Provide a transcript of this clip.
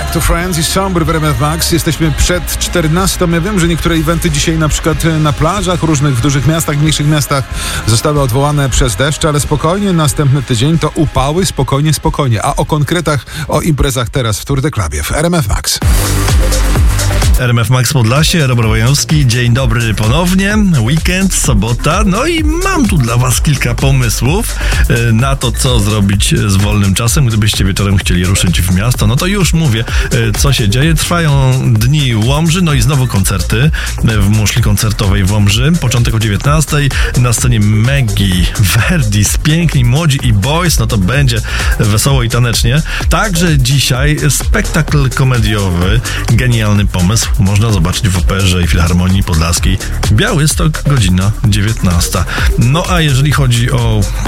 Back to Friends i Somber w RMF Max. Jesteśmy przed 14. Ja wiem, że niektóre eventy dzisiaj na przykład na plażach różnych w dużych miastach, mniejszych miastach zostały odwołane przez deszcz, ale spokojnie, następny tydzień to upały, spokojnie. A o konkretach, o imprezach teraz w Tour de Clubie w RMF Max. RMF Max Podlasie, Robert Wojnowski, dzień dobry ponownie, weekend, sobota, no i mam tu dla was kilka pomysłów na to, co zrobić z wolnym czasem, gdybyście wieczorem chcieli ruszyć w miasto, no to już mówię, co się dzieje. Trwają dni Łomży, no i znowu koncerty w muszli koncertowej w Łomży, początek o 19:00, na scenie Maggie, Verdis, Piękni, Młodzi i Boys, no to będzie wesoło i tanecznie. Także dzisiaj spektakl komediowy, genialny pomysł, można zobaczyć w Operze i Filharmonii Podlaskiej. Białystok, godzina 19:00. No a jeżeli chodzi o